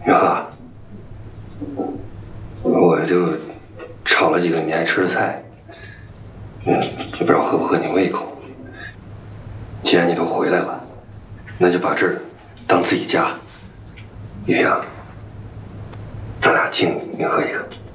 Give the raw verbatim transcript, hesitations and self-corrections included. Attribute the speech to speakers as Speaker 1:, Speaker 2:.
Speaker 1: 云鹤，我就炒了几个你爱吃的菜，嗯，也不知道合不合你胃口。既然你都回来了，那就把这儿当自己家。玉萍，咱俩敬云鹤一个。